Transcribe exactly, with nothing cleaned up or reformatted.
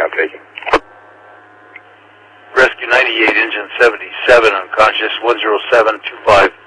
now taking. Rescue ninety-eight, engine seventy-seven, unconscious, one zero seven two five.